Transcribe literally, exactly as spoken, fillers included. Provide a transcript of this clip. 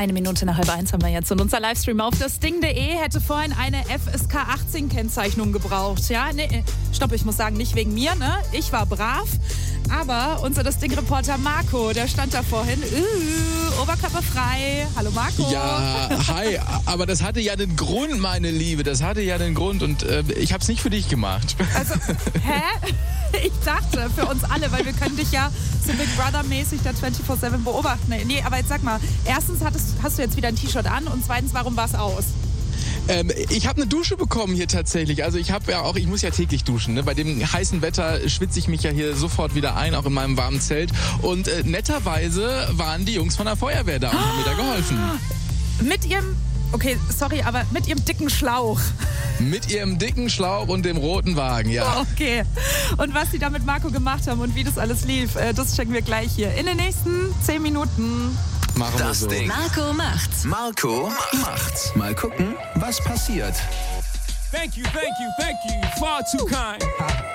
Eine Minute nach halb eins haben wir jetzt. Und unser Livestream auf das Ding punkt de hätte vorhin eine F S K achtzehn Kennzeichnung gebraucht. Ja, nee, stopp, ich muss sagen, nicht wegen mir, ne? Ich war brav. Aber unser das Ding-Reporter Marco, der stand da vorhin, uh, oberkörperfrei. Hallo Marco. Ja, hi. Aber das hatte ja einen Grund, meine Liebe. Das hatte ja einen Grund und äh, ich hab's nicht für dich gemacht. Also, hä? Ich dachte, für uns alle, weil wir können dich ja so Big Brother-mäßig da vierundzwanzig sieben beobachten. Nee, aber jetzt sag mal, erstens hattest, hast du jetzt wieder ein T-Shirt an und zweitens, warum war's aus? Ähm, ich habe eine Dusche bekommen hier tatsächlich. Also ich habe ja auch, ich muss ja täglich duschen. Ne? Bei dem heißen Wetter schwitze ich mich ja hier sofort wieder ein, auch in meinem warmen Zelt. Und äh, netterweise waren die Jungs von der Feuerwehr da und haben mir da geholfen. Mit ihrem, okay, sorry, aber mit ihrem dicken Schlauch. Mit ihrem dicken Schlauch und dem roten Wagen, ja. Okay. Und was sie da mit Marco gemacht haben und wie das alles lief, das checken wir gleich hier in den nächsten zehn Minuten. Machen wir Das so. Ding. Marco macht's. Marco macht's. Mal gucken, was passiert. Thank you, thank you, thank you. Far too kind.